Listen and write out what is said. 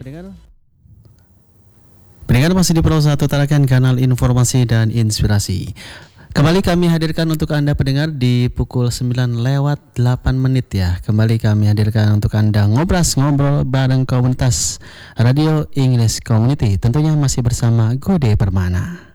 Pendengar masih di Pro 1 Tarakan, kanal informasi dan inspirasi. Kembali kami hadirkan untuk Anda pendengar di pukul 9:08 ya. Kembali kami hadirkan untuk Anda ngobrol bareng komunitas Radio English Community. Tentunya masih bersama Gode Permana.